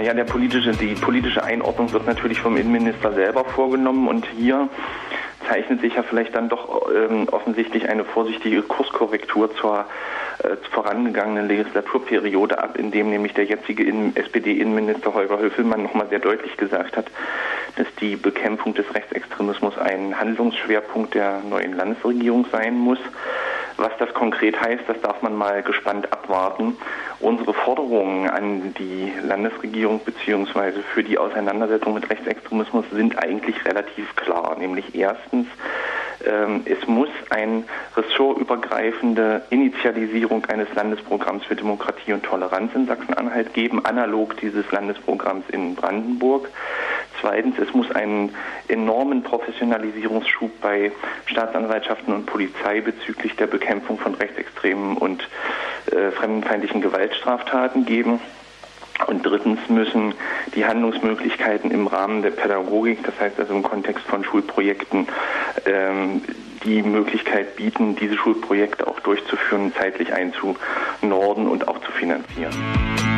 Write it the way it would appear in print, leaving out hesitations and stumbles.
Naja, die politische Einordnung wird natürlich vom Innenminister selber vorgenommen und hier zeichnet sich ja vielleicht dann doch offensichtlich eine vorsichtige Kurskorrektur zur vorangegangenen Legislaturperiode ab, indem nämlich der jetzige SPD-Innenminister Holger Höfelmann nochmal sehr deutlich gesagt hat, dass die Bekämpfung des Rechtsextremismus ein Handlungsschwerpunkt der neuen Landesregierung sein muss. Was das konkret heißt, das darf man mal gespannt abwarten. Unsere Forderungen an die Landesregierung bzw. für die Auseinandersetzung mit Rechtsextremismus sind eigentlich relativ klar. Nämlich erstens, es muss eine ressortübergreifende Initialisierung eines Landesprogramms für Demokratie und Toleranz in Sachsen-Anhalt geben, analog dieses Landesprogramms in Brandenburg. Zweitens, es muss einen enormen Professionalisierungsschub bei Staatsanwaltschaften und Polizei bezüglich der Bekämpfung von rechtsextremen und fremdenfeindlichen Gewaltstraftaten geben. Und drittens müssen die Handlungsmöglichkeiten im Rahmen der Pädagogik, das heißt also im Kontext von Schulprojekten, die Möglichkeit bieten, diese Schulprojekte auch durchzuführen, zeitlich einzunorden und auch zu finanzieren.